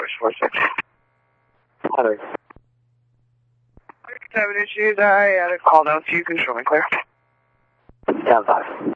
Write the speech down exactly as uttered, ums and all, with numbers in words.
Source four six. Hunter. Seven issues. I had a call down to you. Control me, clear. Down five.